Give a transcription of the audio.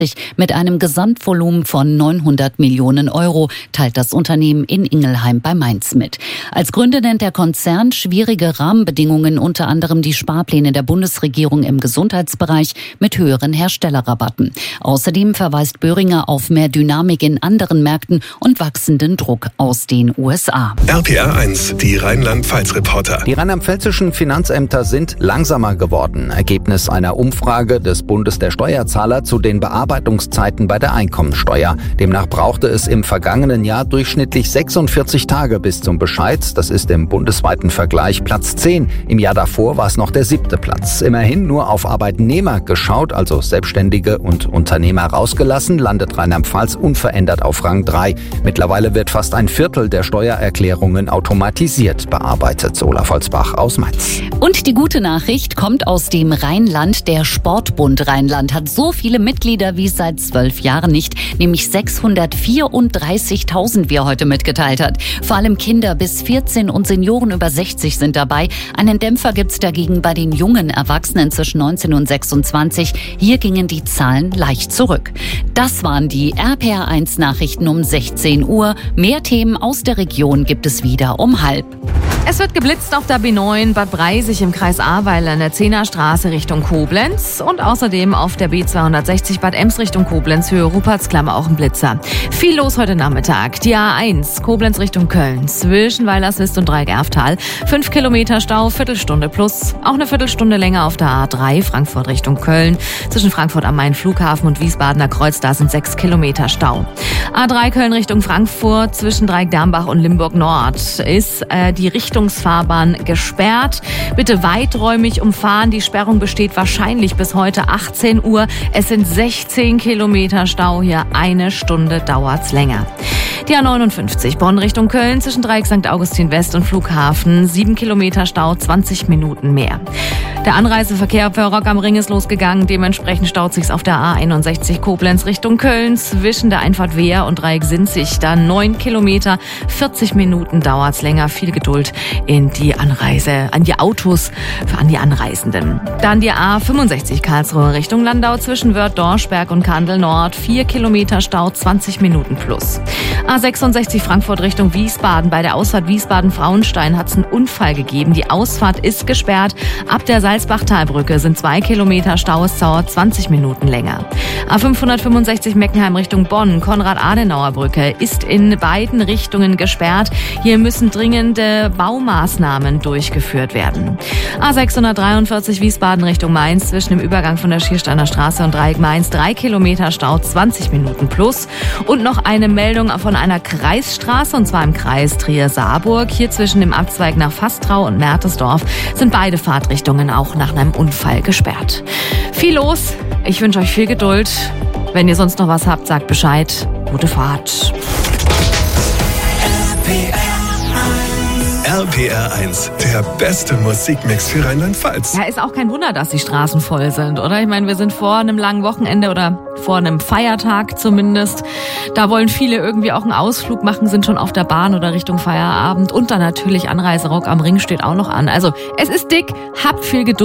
mit einem Gesamtvolumen von 900 Millionen Euro, teilt das Unternehmen in Ingelheim bei Mainz mit. Als Gründe nennt der Konzern schwierige Rahmenbedingungen, unter anderem die Sparpläne der Bundesregierung im Gesundheitsbereich mit höheren Herstellerrabatten. Außerdem verweist Böhringer auf mehr Dynamik in anderen Märkten und wachsenden Druck aus den USA. RPR1, die Rheinland-Pfalz-Reporter. Die rheinland-pfälzischen Finanzämter sind langsamer geworden. Ergebnis einer Umfrage des Bundes der Steuerzahler zu den Bearbeitungszeiten bei der Einkommensteuer. Demnach brauchte es im vergangenen Jahr durchschnittlich 46 Tage bis zum Bescheid. Das ist im bundesweiten Vergleich Platz 10. Im Jahr davor war es noch der 7. Platz. Immerhin nur auf Arbeitnehmer geschaut, also Selbstständige und Unternehmer rausgelassen, landet Rheinland-Pfalz unverändert auf Rang 3. Mittlerweile wird fast ein Viertel der Steuererklärungen automatisiert bearbeitet. Olaf Holzbach aus Mainz. Und die gute Nachricht kommt aus dem Rheinland. Der Sportbund Rheinland hat so viele Mitglieder wie seit 12 Jahren nicht, nämlich 634.000, wie er heute mitgeteilt hat. Vor allem Kinder bis 14 und Senioren über 60 sind dabei. Einen Dämpfer gibt's dagegen bei den jungen Erwachsenen zwischen 19 und 26. Hier gingen die Zahlen leicht zurück. Das waren die RPR1 Nachrichten um 16 Uhr. Mehr Themen aus der Region gibt es wieder um 12:30. Es wird geblitzt auf der B9 Bad Breisig im Kreis Ahrweiler an der Zehnerstraße Richtung Koblenz und außerdem auf der B260 Bad Ems Richtung Koblenz, Höhe Rupertsklammer auch ein Blitzer. Viel los heute Nachmittag. Die A1 Koblenz Richtung Köln zwischen Weilerswist und Dreieck-Erftal. 5 Kilometer Stau, Viertelstunde plus. Auch eine Viertelstunde länger auf der A3 Frankfurt Richtung Köln. Zwischen Frankfurt am Main Flughafen und Wiesbadener Kreuz, da sind 6 Kilometer Stau. A3 Köln Richtung Frankfurt zwischen Dreieck-Dambach und Limburg Nord ist die Richtungsfahrbahn gesperrt. Bitte weiträumig umfahren. Die Sperrung besteht wahrscheinlich bis heute 18 Uhr. Es sind 16 Kilometer Stau hier. Eine Stunde dauert's länger. Die A59 Bonn Richtung Köln zwischen Dreieck St. Augustin West und Flughafen. 7 Kilometer Stau, 20 Minuten mehr. Der Anreiseverkehr für Rock am Ring ist losgegangen. Dementsprechend staut sich's auf der A61 Koblenz Richtung Köln zwischen der Einfahrt Wehr und Dreieck Sinzig. Da 9 Kilometer, 40 Minuten dauert's länger. Viel Geduld in die Anreise, an die Autos, an die Anreisenden. Dann die A65 Karlsruhe Richtung Landau zwischen Wörth, Dorschberg und Kandel Nord. 4 Kilometer Stau, 20 Minuten plus. A66 Frankfurt Richtung Wiesbaden. Bei der Ausfahrt Wiesbaden-Frauenstein hat es einen Unfall gegeben. Die Ausfahrt ist gesperrt. Ab der Salzbachtalbrücke sind 2 Kilometer Stau. Es dauert 20 Minuten länger. A565 Meckenheim Richtung Bonn. Konrad-Adenauer-Brücke ist in beiden Richtungen gesperrt. Hier müssen dringende Baumaßnahmen durchgeführt werden. A643 Wiesbaden Richtung Mainz zwischen dem Übergang von der Schiersteiner Straße und Dreieck Mainz. 3 Kilometer Stau, 20 Minuten plus. Und noch eine Meldung von einer Kreisstraße, und zwar im Kreis Trier-Saarburg. Hier zwischen dem Abzweig nach Fastrau und Mertesdorf sind beide Fahrtrichtungen auch nach einem Unfall gesperrt. Viel los. Ich wünsche euch viel Geduld. Wenn ihr sonst noch was habt, sagt Bescheid. Gute Fahrt. RPR1, der beste Musikmix für Rheinland-Pfalz. Ja, ist auch kein Wunder, dass die Straßen voll sind, oder? Ich meine, wir sind vor einem langen Wochenende oder vor einem Feiertag zumindest. Da wollen viele irgendwie auch einen Ausflug machen, sind schon auf der Bahn oder Richtung Feierabend. Und dann natürlich Anreise Rock am Ring steht auch noch an. Also, es ist dick, habt viel Geduld.